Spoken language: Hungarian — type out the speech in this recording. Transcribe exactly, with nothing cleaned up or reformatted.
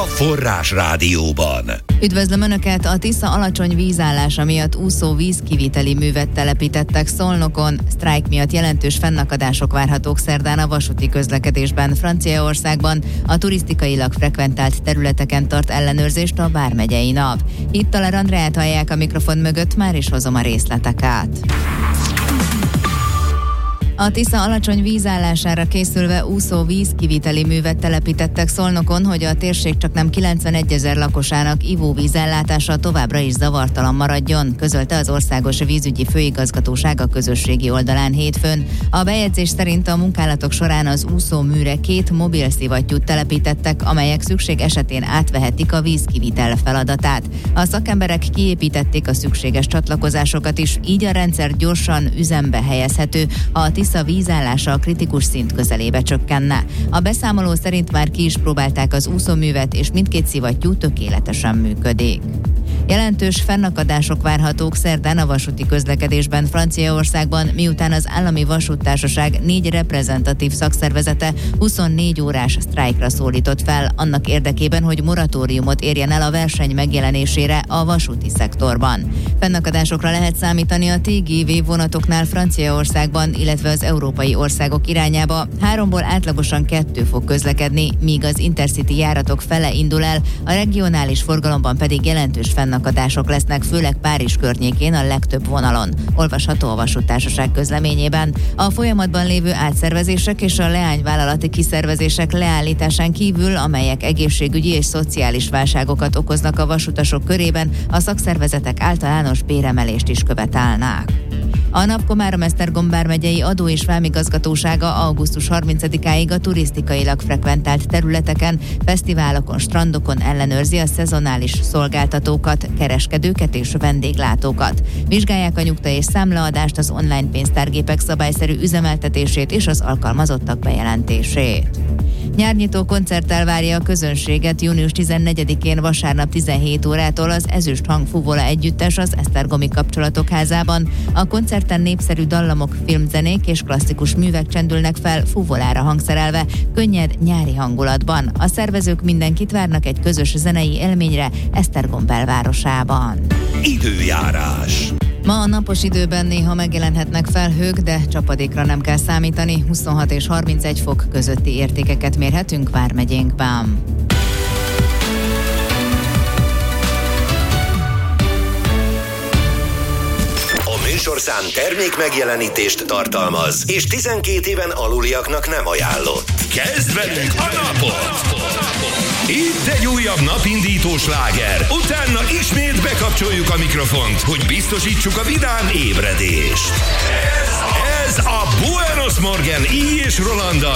Forrás Rádióban. Üdvözlöm Önöket! A Tisza alacsony vízállása miatt úszó vízkiviteli művet telepítettek Szolnokon. Sztrájk miatt jelentős fennakadások várhatók szerdán a vasúti közlekedésben. Franciaországban a turisztikailag frekventált területeken tart ellenőrzést a vármegyei NAV. Itt Taler Andreát hallják a mikrofon mögött, már is hozom a részleteket. A Tisza alacsony vízállására készülve úszó vízkiviteli művet telepítettek Szolnokon, hogy a térség csaknem kilencvenegyezer lakosának ivóvízellátása továbbra is zavartalan maradjon, közölte az Országos Vízügyi Főigazgatóság a közösségi oldalán hétfőn. A bejegyzés szerint a munkálatok során az úszóműre két mobil szivattyút telepítettek, amelyek szükség esetén átvehetik a vízkivitel feladatát. A szakemberek kiépítették a szükséges csatlakozásokat is, így a rendszer gyorsan üzembe helyezhető, ha a Tisza vízállása a kritikus szint közelébe csökkenne. A beszámoló szerint már ki is próbálták az úszóművet, és mindkét szivattyú tökéletesen működik. Jelentős fennakadások várhatók szerdán a vasúti közlekedésben Franciaországban, miután az Állami Vasúttársaság négy reprezentatív szakszervezete huszonnégy órás sztrájkra szólított fel, annak érdekében, hogy moratóriumot érjen el a verseny megjelenésére a vasúti szektorban. Fennakadásokra lehet számítani a té gé vé vonatoknál Franciaországban, illetve az európai országok irányába. Háromból átlagosan kettő fog közlekedni, míg az Intercity járatok fele indul el, a regionális forgalomban pedig jelentős fennakadások lesznek, főleg Párizs környékén a legtöbb vonalon. Olvasható a vasúttársaság közleményében. A folyamatban lévő átszervezések és a leányvállalati kiszervezések leállításán kívül, amelyek egészségügyi és szociális válságokat okoznak a vasutasok körében, a szakszervezetek általános béremelést is követelnek. A NAV Komárom-Esztergom vármegyei adó- és vámigazgatósága augusztus harmincadikáig a turisztikailag frekventált területeken, fesztiválokon, strandokon ellenőrzi a szezonális szolgáltatókat, kereskedőket és vendéglátókat. Vizsgálják a nyugta és számlaadást, az online pénztárgépek szabályszerű üzemeltetését és az alkalmazottak bejelentését. Nyárnyitó koncerttel várja a közönséget június tizennegyedikén vasárnap tizenhét órától az Ezüst Hang Fuvola együttes az Esztergomi Kapcsolatok Házában. A koncerten népszerű dallamok, filmzenék és klasszikus művek csendülnek fel fuvolára hangszerelve, könnyed nyári hangulatban. A szervezők mindenkit várnak egy közös zenei élményre Esztergom belvárosában. Időjárás. Ma a napos időben néha megjelenhetnek felhők, de csapadékra nem kell számítani, huszonhat és harmincegy fok közötti értékeket mérhetünk vármegyénkben. A műsorszám termék megjelenítést tartalmaz, és tizenkét éven aluliaknak nem ajánlott. Kezd velünk a napot! Itt egy újabb napindító sláger, utána ismét bekapcsoljuk a mikrofont, hogy biztosítsuk a vidám ébredést. Ez a Buenos Morgen I és Rolanda